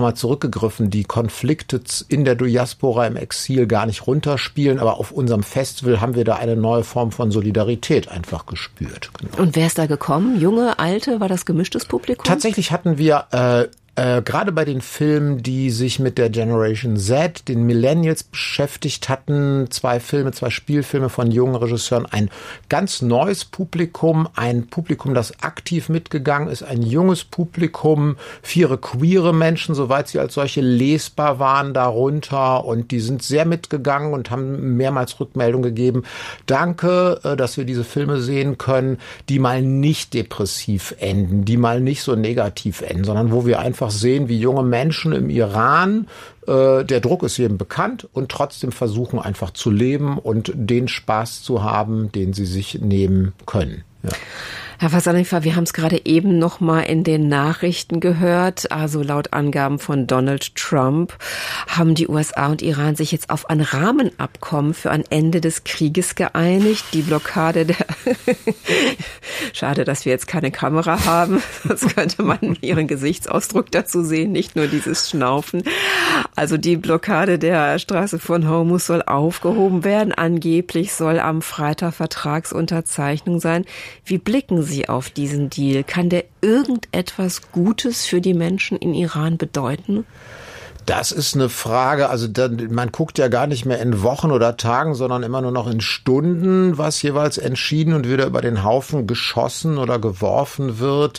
mal zurückgegriffen, die Konflikte in der Diaspora im Exil gar nicht runterspielen, aber auf unserem Festival haben wir da eine neue Form von Solidarität einfach gespürt. Genau. Und wer ist da gekommen? Junge, alte? War das gemischtes Publikum? Tatsächlich hatten wir gerade bei den Filmen, die sich mit der Generation Z, den Millennials beschäftigt hatten, 2 Spielfilme von jungen Regisseuren, ein ganz neues Publikum, ein Publikum, das aktiv mitgegangen ist, ein junges Publikum, 4 queere Menschen, soweit sie als solche lesbar waren, darunter, und die sind sehr mitgegangen und haben mehrmals Rückmeldung gegeben. Danke, dass wir diese Filme sehen können, die mal nicht depressiv enden, die mal nicht so negativ enden, sondern wo wir einfach sehen, wie junge Menschen im Iran, der Druck ist jedem bekannt, und trotzdem versuchen einfach zu leben und den Spaß zu haben, den sie sich nehmen können. Ja. Herr Fasanifah, wir haben es gerade eben noch mal in den Nachrichten gehört. Also laut Angaben von Donald Trump haben die USA und Iran sich jetzt auf ein Rahmenabkommen für ein Ende des Krieges geeinigt. Die Blockade der Schade, dass wir jetzt keine Kamera haben, sonst könnte man ihren Gesichtsausdruck dazu sehen, nicht nur dieses Schnaufen. Also die Blockade der Straße von Hormuz soll aufgehoben werden. Angeblich soll am Freitag Vertragsunterzeichnung sein. Wie blicken Sie auf diesen Deal? Kann der irgendetwas Gutes für die Menschen in Iran bedeuten? Das ist eine Frage, also man guckt ja gar nicht mehr in Wochen oder Tagen, sondern immer nur noch in Stunden, was jeweils entschieden und wieder über den Haufen geschossen oder geworfen wird.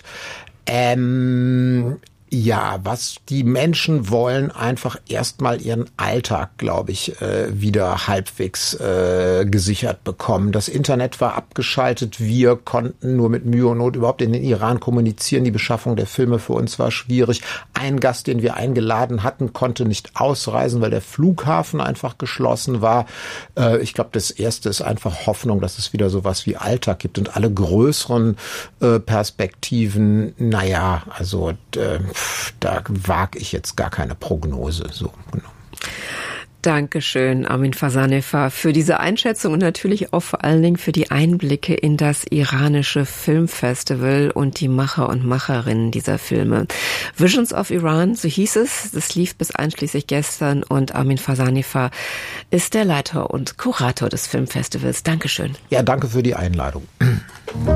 Ja, was die Menschen wollen, einfach erstmal ihren Alltag, glaube ich, wieder halbwegs gesichert bekommen. Das Internet war abgeschaltet. Wir konnten nur mit Mühe und Not überhaupt in den Iran kommunizieren. Die Beschaffung der Filme für uns war schwierig. Ein Gast, den wir eingeladen hatten, konnte nicht ausreisen, weil der Flughafen einfach geschlossen war. Ich glaube, das Erste ist einfach Hoffnung, dass es wieder sowas wie Alltag gibt. Und alle größeren Perspektiven, naja, also da wage ich jetzt gar keine Prognose. So, genau. Dankeschön, Amin Fasanifah, für diese Einschätzung und natürlich auch vor allen Dingen für die Einblicke in das iranische Filmfestival und die Macher und Macherinnen dieser Filme. Visions of Iran, so hieß es. Das lief bis einschließlich gestern und Amin Fasanifah ist der Leiter und Kurator des Filmfestivals. Dankeschön. Ja, danke für die Einladung.